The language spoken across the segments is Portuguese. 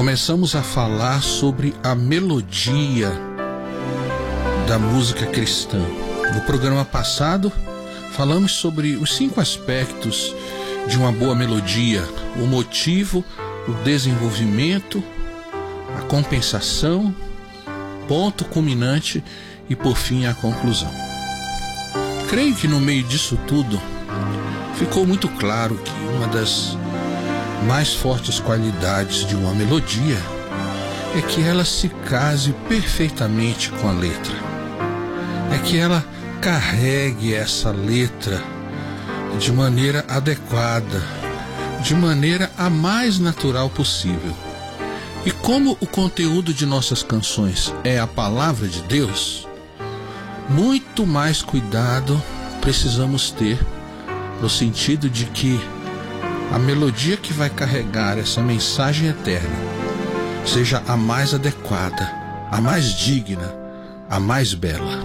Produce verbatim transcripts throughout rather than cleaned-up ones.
começamos a falar sobre a melodia da música cristã. No programa passado, falamos sobre os cinco aspectos de uma boa melodia: o motivo, o desenvolvimento, a compensação, ponto culminante e, por fim, a conclusão. Creio que no meio disso tudo ficou muito claro que uma das mais fortes qualidades de uma melodia é que ela se case perfeitamente com a letra. É que ela carregue essa letra de maneira adequada, de maneira a mais natural possível. E como o conteúdo de nossas canções é a palavra de Deus, muito mais cuidado precisamos ter, no sentido de que a melodia que vai carregar essa mensagem eterna seja a mais adequada, a mais digna, a mais bela.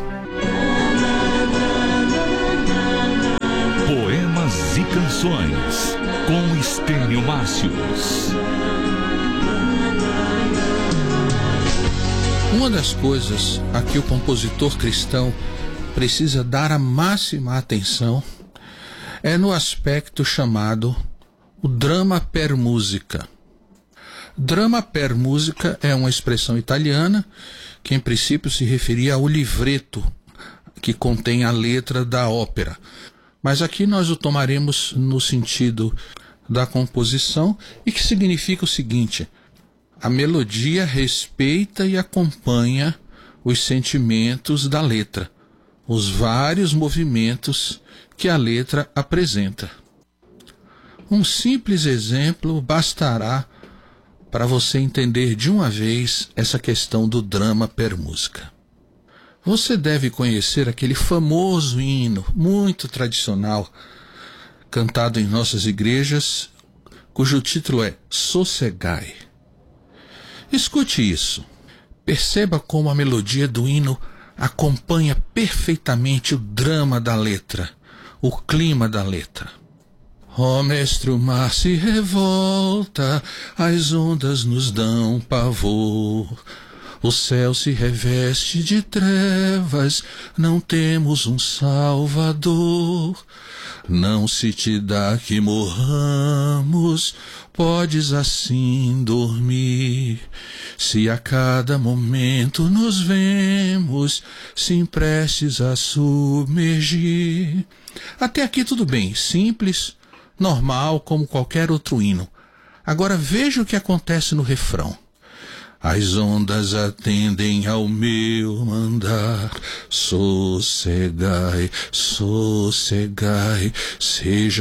Poemas e canções com Estênio Márcios. Uma das coisas a que o compositor cristão precisa dar a máxima atenção é no aspecto chamado o drama per musica. Drama per musica é uma expressão italiana que em princípio se referia ao livreto que contém a letra da ópera. Mas aqui nós o tomaremos no sentido da composição, e que significa o seguinte: a melodia respeita e acompanha os sentimentos da letra, os vários movimentos que a letra apresenta. Um simples exemplo bastará para você entender de uma vez essa questão do drama per musica. Você deve conhecer aquele famoso hino, muito tradicional, cantado em nossas igrejas, cujo título é Sossegai. Escute isso. Perceba como a melodia do hino acompanha perfeitamente o drama da letra, o clima da letra. Ó mestre, o mar se revolta, as ondas nos dão pavor, o céu se reveste de trevas, não temos um salvador. Não se te dá que morramos, podes assim dormir, se a cada momento nos vemos, se prestes a submergir. Até aqui tudo bem, simples, normal, como qualquer outro hino. Agora veja o que acontece no refrão. As ondas atendem ao meu mandar, sossegai, sossegai, seja